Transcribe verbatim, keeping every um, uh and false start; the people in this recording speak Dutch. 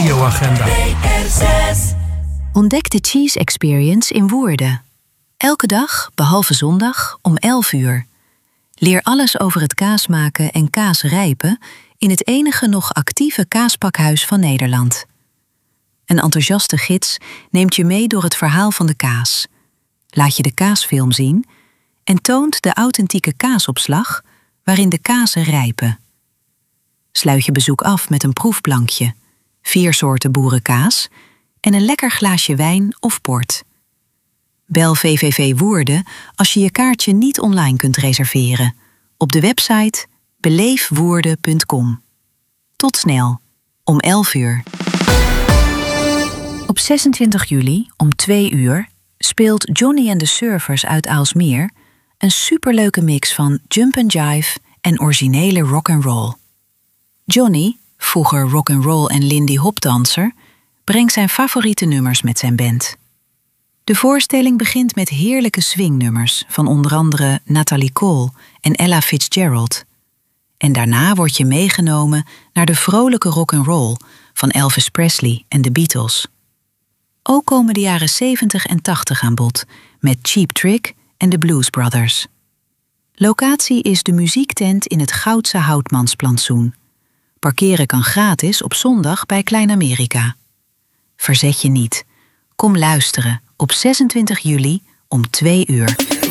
radioagenda. Ontdek de Cheese Experience in Woerden. Elke dag, behalve zondag, om elf uur. Leer alles over het kaasmaken en kaasrijpen in het enige nog actieve kaaspakhuis van Nederland. Een enthousiaste gids neemt je mee door het verhaal van de kaas. Laat je de kaasfilm zien en toont de authentieke kaasopslag waarin de kazen rijpen. Sluit je bezoek af met een proefplankje, vier soorten boerenkaas en een lekker glaasje wijn of port. Bel V V V Woerden als je je kaartje niet online kunt reserveren. Op de website beleef woerden punt com. Tot snel, om elf uur. Op zesentwintig juli, om twee uur, speelt Johnny and the Surfers uit Aalsmeer een superleuke mix van jump and jive en originele rock'n'roll. Johnny, vroeger rock'n'roll en Lindy Hop danser, brengt zijn favoriete nummers met zijn band. De voorstelling begint met heerlijke swingnummers van onder andere Natalie Cole en Ella Fitzgerald. En daarna word je meegenomen naar de vrolijke rock'n'roll van Elvis Presley en de Beatles. Ook komen de jaren zeventig en tachtig aan bod met Cheap Trick en de Blues Brothers. Locatie is de muziektent in het Goudse Houtmansplantsoen. Parkeren kan gratis op zondag bij Klein Amerika. Verzet je niet. Kom luisteren op zesentwintig juli om twee uur.